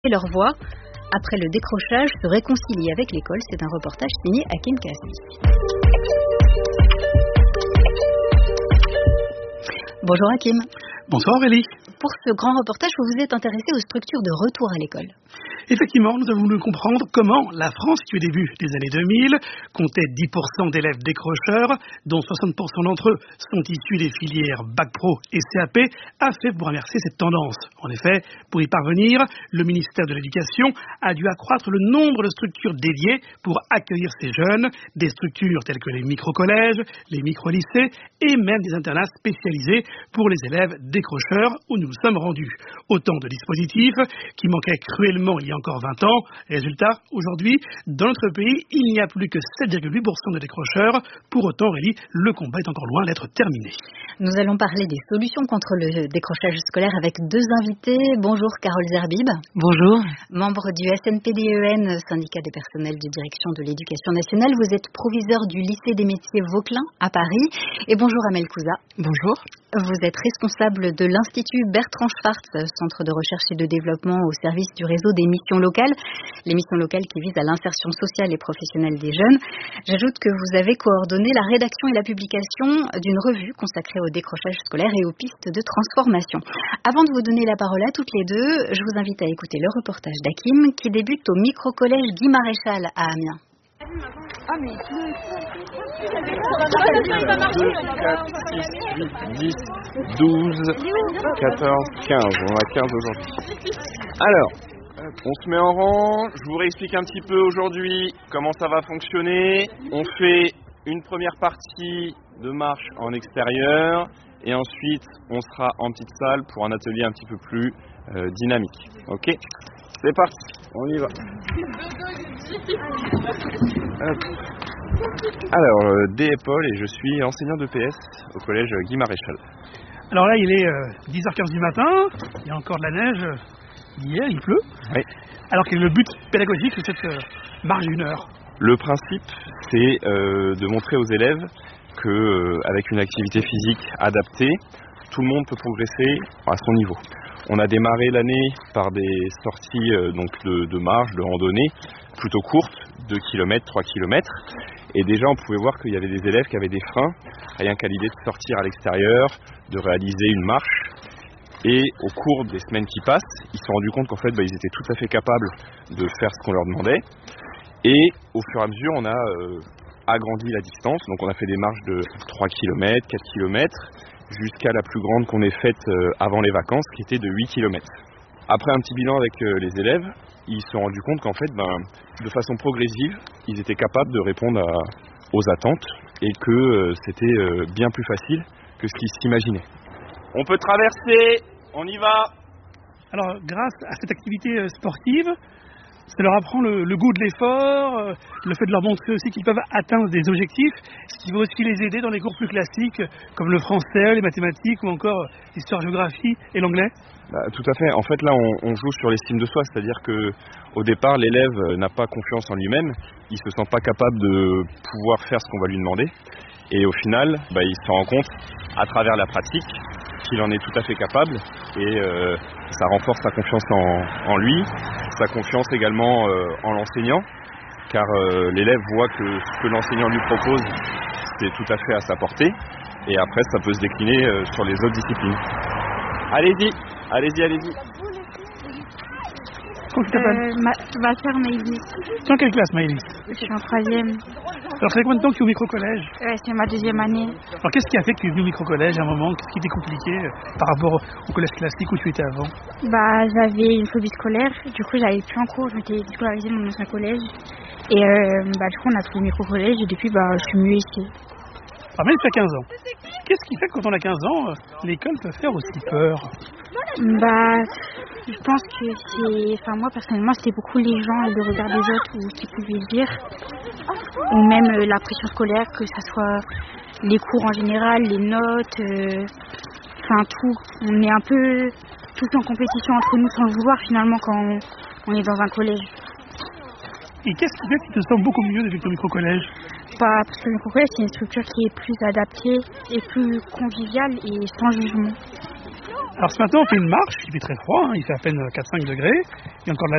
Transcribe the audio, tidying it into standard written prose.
leur voix, après le décrochage, se réconcilier avec l'école. C'est un reportage signé Hakim Kassi. Bonjour Hakim. Bonsoir Aurélie. Pour ce grand reportage, vous vous êtes intéressé aux structures de retour à l'école. Effectivement, nous avons voulu comprendre comment la France, qui au début des années 2000 comptait 10% d'élèves décrocheurs, dont 60% d'entre eux sont issus des filières Bac Pro et CAP, a fait pour inverser cette tendance. En effet, pour y parvenir, le ministère de l'Éducation a dû accroître le nombre de structures dédiées pour accueillir ces jeunes, des structures telles que les micro-collèges, les micro-lycées et même des internats spécialisés pour les élèves décrocheurs où nous nous sommes rendus. Autant de dispositifs qui manquaient cruellement il y a encore 20 ans. Résultat, aujourd'hui, dans notre pays, il n'y a plus que 7,8% de décrocheurs. Pour autant, Aurélie, le combat est encore loin d'être terminé. Nous allons parler des solutions contre le décrochage scolaire avec deux invités. Bonjour Carole Zerbib. Bonjour. Membre du SNPDEN, syndicat des personnels de direction de l'éducation nationale. Vous êtes proviseur du lycée des métiers Vauquelin à Paris. Et bonjour Amel Kouza. Bonjour. Vous êtes responsable de l'Institut Bertrand Schwartz, centre de recherche et de développement au service du réseau des missions locales, les missions locales qui visent à l'insertion sociale et professionnelle des jeunes. J'ajoute que vous avez coordonné la rédaction et la publication d'une revue consacrée au décrochage scolaire et aux pistes de transformation. Avant de vous donner la parole à toutes les deux, je vous invite à écouter le reportage d'Hakim qui débute au micro-collège Guy Maréchal à Amiens. 2, 4, 6, 8, 10, 12, 14, 15. On a 15 aujourd'hui. Alors, on se met en rang. Je vous réexplique un petit peu aujourd'hui comment ça va fonctionner. On fait une première partie de marche en extérieur et ensuite on sera en petite salle pour un atelier un petit peu plus dynamique. Ok ? C'est parti, on y va. Alors, D. Paul et je suis enseignant de PS au collège Guy Maréchal. Alors là, il est 10h15 du matin, il y a encore de la neige, hier il pleut. Oui. Alors quel est le but pédagogique de cette marche d'une heure ? Le principe, c'est de montrer aux élèves qu'avec une activité physique adaptée, tout le monde peut progresser à son niveau. On a démarré l'année par des sorties de marche, de randonnée, plutôt courtes, 2 km, 3 km. Et déjà, on pouvait voir qu'il y avait des élèves qui avaient des freins, rien qu'à l'idée de sortir à l'extérieur, de réaliser une marche. Et au cours des semaines qui passent, ils se sont rendus compte qu'en fait, ils étaient tout à fait capables de faire ce qu'on leur demandait. Et au fur et à mesure, on a agrandi la distance. Donc on a fait des marches de 3 km, 4 km, jusqu'à la plus grande qu'on ait faite avant les vacances, qui était de 8 km. Après un petit bilan avec les élèves, ils se sont rendus compte qu'en fait, de façon progressive, ils étaient capables de répondre aux attentes et que c'était bien plus facile que ce qu'ils s'imaginaient. On peut traverser, on y va. Alors, grâce à cette activité sportive, ça leur apprend le goût de l'effort, le fait de leur montrer aussi qu'ils peuvent atteindre des objectifs, ce qui va aussi les aider dans les cours plus classiques, comme le français, les mathématiques ou encore l'histoire-géographie et l'anglais. Tout à fait. En fait, là, on joue sur l'estime de soi, c'est-à-dire qu'au départ, l'élève n'a pas confiance en lui-même, il se sent pas capable de pouvoir faire ce qu'on va lui demander, et au final, il se rend compte, à travers la pratique, qu'il en est tout à fait capable, et ça renforce sa confiance en lui, sa confiance également en l'enseignant, car l'élève voit que ce que l'enseignant lui propose, c'est tout à fait à sa portée, et après, ça peut se décliner sur les autres disciplines. Allez-y. Comment tu t'appelles ? Ma sœur Maïlis. Tu es en quelle classe, Maëlys ? Je suis en 3e. Alors, ça fait combien de temps que tu es au micro-collège ? C'est ma 2e année. Alors, qu'est-ce qui a fait que tu es venu au micro-collège à un moment ? Qu'est-ce qui était compliqué par rapport au collège classique où tu étais avant ? J'avais une phobie scolaire. Du coup, j'avais plus en cours. Je m'étais scolarisée dans mon ancien collège. Et du coup, on a pris le micro-collège. Et depuis, je suis mieux ici. Alors, même tu as 15 ans. Qu'est-ce qui fait que quand on a 15 ans, l'école peut faire aussi peur ? Je pense que moi personnellement, c'était beaucoup les gens et le regard des autres ou ce qu'ils pouvaient dire. Ou même la pression scolaire, que ce soit les cours en général, les notes, tout. On est un peu tous en compétition entre nous sans le vouloir finalement quand on est dans un collège. Et qu'est-ce qui fait que tu te sens beaucoup mieux depuis ton micro-collège ? Parce que le micro-collège, c'est une structure qui est plus adaptée et plus conviviale et sans jugement. Alors ce matin, on fait une marche, il fait très froid, il fait à peine 4-5 degrés, il y a encore de la